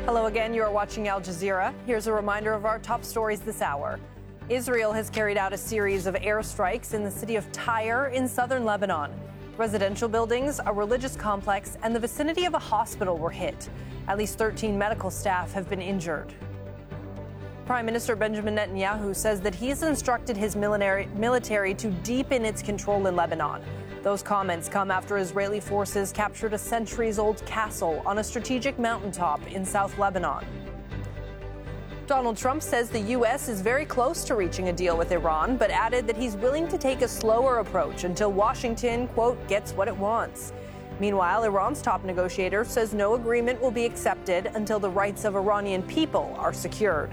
Hello again, you are watching Al Jazeera. Here's a reminder of our top stories this hour. Israel has carried out a series of airstrikes in the city of Tyre in southern Lebanon. Residential buildings, a religious complex, and the vicinity of a hospital were hit. At least 13 medical staff have been injured. Prime Minister Benjamin Netanyahu says that he's instructed his military to deepen its control in Lebanon. Those comments come after Israeli forces captured a centuries-old castle on a strategic mountaintop in South Lebanon. Donald Trump says the U.S. is very close to reaching a deal with Iran, but added that he's willing to take a slower approach until Washington, quote, gets what it wants. Meanwhile, Iran's top negotiator says no agreement will be accepted until the rights of Iranian people are secured.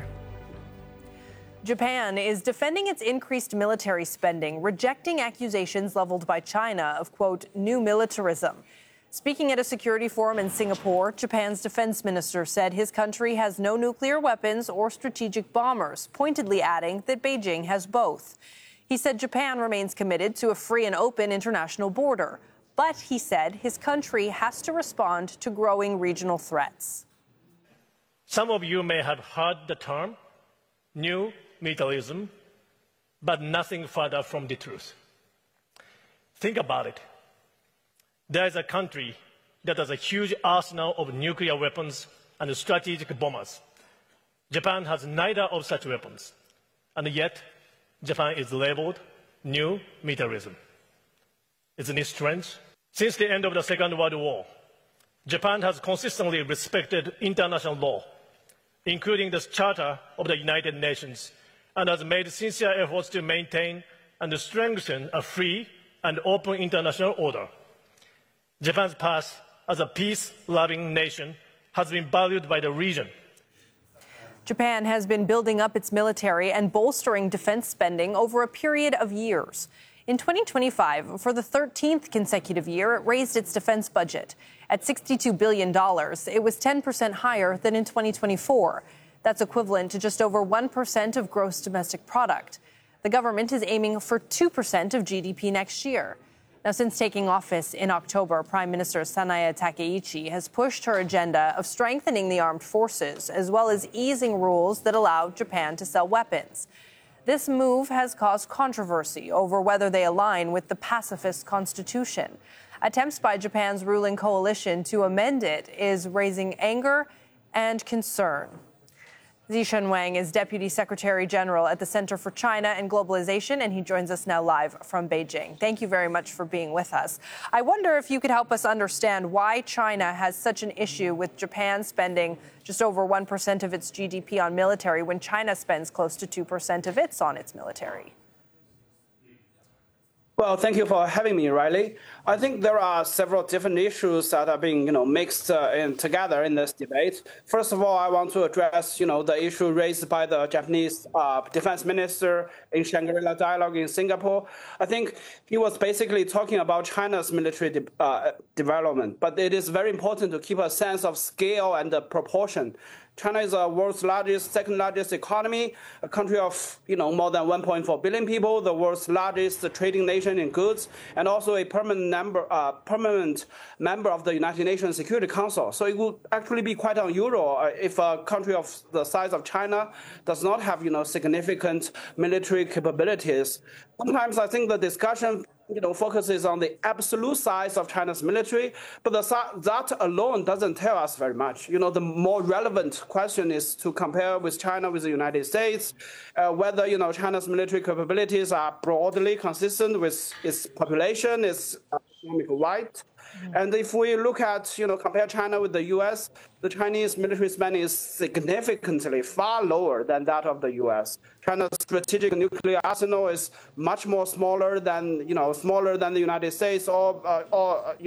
Japan is defending its increased military spending, rejecting accusations leveled by China of, quote, new militarism. Speaking at a security forum in Singapore, Japan's defense minister said his country has no nuclear weapons or strategic bombers, pointedly adding that Beijing has both. He said Japan remains committed to a free and open international border, but he said his country has to respond to growing regional threats. Some of you may have heard the term new militarism, but nothing further from the truth. Think about it. There is a country that has a huge arsenal of nuclear weapons and strategic bombers. Japan has neither of such weapons, and yet Japan is labeled new militarism. Isn't it strange? Since the end of the Second World War, Japan has consistently respected international law, including the Charter of the United Nations, and has made sincere efforts to maintain and strengthen a free and open international order. Japan's past as a peace-loving nation has been valued by the region. Japan has been building up its military and bolstering defense spending over a period of years. In 2025, for the 13th consecutive year, it raised its defense budget. At $62 billion, it was 10% higher than in 2024. That's equivalent to just over 1% of gross domestic product. The government is aiming for 2% of GDP next year. Now, since taking office in October, Prime Minister Sanae Takaichi has pushed her agenda of strengthening the armed forces, as well as easing rules that allow Japan to sell weapons. This move has caused controversy over whether they align with the pacifist constitution. Attempts by Japan's ruling coalition to amend it is raising anger and concern. Zishan Wang is Deputy Secretary General at the Center for China and Globalization, and he joins us now live from Beijing. Thank you very much for being with us. I wonder if you could help us understand why China has such an issue with Japan spending just over 1% of its GDP on military when China spends close to 2% of its on its military. Well, thank you for having me, Riley. I think there are several different issues that are being, mixed together in this debate. First of all, I want to address, the issue raised by the Japanese defense minister in Shangri-La Dialogue in Singapore. I think he was basically talking about China's military development, but it is very important to keep a sense of scale and proportion. China is the world's second largest economy, a country of more than 1.4 billion people, the world's largest trading nation in goods, and also a permanent member of the United Nations Security Council. So it would actually be quite unusual if a country of the size of China does not have significant military capabilities. Sometimes I think the discussion focuses on the absolute size of China's military, but that alone doesn't tell us very much. The more relevant question is to compare with China with the United States, whether China's military capabilities are broadly consistent with its population, its economic weight. And if we look at, compare China with the U.S., the Chinese military spending is significantly far lower than that of the U.S. China's strategic nuclear arsenal is much more smaller than the United States or